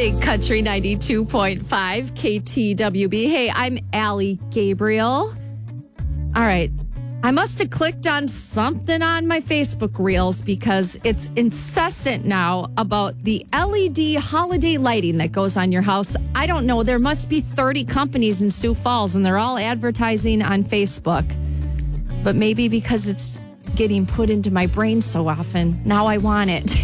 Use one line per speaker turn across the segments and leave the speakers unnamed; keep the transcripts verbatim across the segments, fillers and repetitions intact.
Big Country ninety-two point five K T W B. Hey, I'm Allie Gabriel. All right. I must have clicked on something on my Facebook reels because it's incessant now about the L E D holiday lighting that goes on your house. I don't know. There must be thirty companies in Sioux Falls and they're all advertising on Facebook. But maybe because it's getting put into my brain so often, now I want it.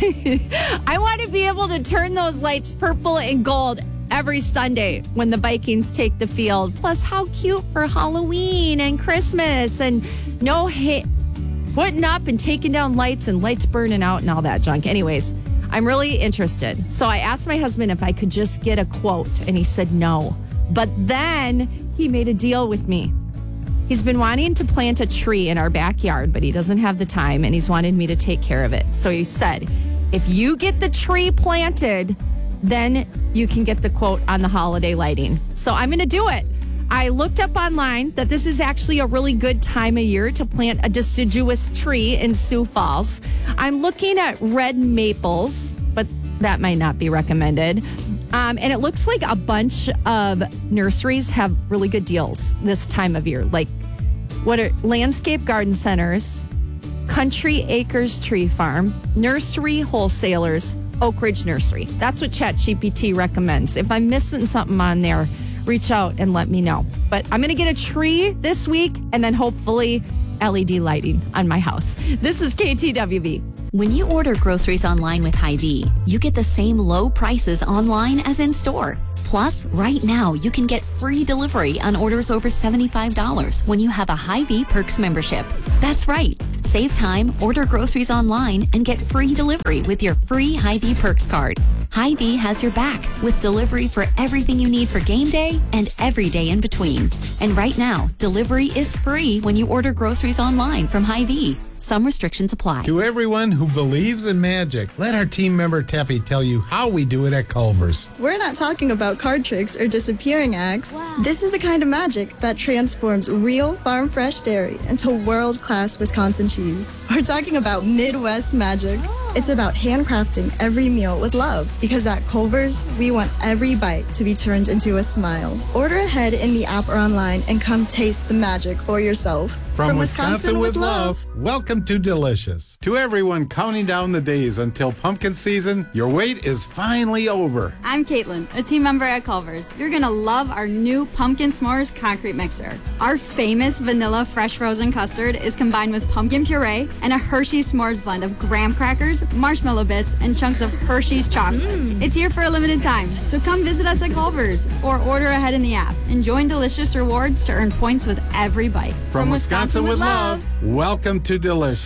I want to be able to turn those lights purple and gold every Sunday when the Vikings take the field. Plus, how cute for Halloween and Christmas and no hit putting up and taking down lights and lights burning out and all that junk. Anyways, I'm really interested. So I asked my husband if I could just get a quote and he said no. But then he made a deal with me. He's been wanting to plant a tree in our backyard, but he doesn't have the time and he's wanted me to take care of it. So he said, if you get the tree planted, then you can get the quote on the holiday lighting. So I'm going to do it. I looked up online that this is actually a really good time of year to plant a deciduous tree in Sioux Falls. I'm looking at red maples, but that might not be recommended. Um, and it looks like a bunch of nurseries have really good deals this time of year. Like what are Landscape Garden Centers, Country Acres Tree Farm, Nursery Wholesalers, Oak Ridge Nursery. That's what ChatGPT recommends. If I'm missing something on there, reach out and let me know. But I'm going to get a tree this week and then hopefully L E D lighting on my house. This is K T W B.
When you order groceries online with Hy-Vee, you get the same low prices online as in store. Plus, right now, you can get free delivery on orders over seventy-five dollars when you have a Hy-Vee Perks membership. That's right. Save time, order groceries online, and get free delivery with your free Hy-Vee Perks card. Hy-Vee has your back with delivery for everything you need for game day and every day in between. And right now, delivery is free when you order groceries online from Hy-Vee. Some restrictions apply.
To everyone who believes in magic, let our team member Teppy tell you how we do it at Culver's.
We're not talking about card tricks or disappearing acts. Wow. This is the kind of magic that transforms real farm fresh dairy into world-class Wisconsin cheese. We're talking about Midwest magic. Oh. It's about handcrafting every meal with love, because at Culver's, we want every bite to be turned into a smile. Order ahead in the app or online and come taste the magic for yourself.
From, From Wisconsin, Wisconsin with love, welcome to Delicious. To everyone counting down the days until pumpkin season, your wait is finally over.
I'm Caitlin, a team member at Culver's. You're going to love our new Pumpkin S'mores concrete mixer. Our famous vanilla fresh frozen custard is combined with pumpkin puree and a Hershey's S'mores blend of graham crackers, marshmallow bits, and chunks of Hershey's chocolate. Mm. It's here for a limited time, so come visit us at Culver's or order ahead in the app and join Delicious Rewards to earn points with every bite.
From, From Wisconsin, Wisconsin with love, welcome to Delicious.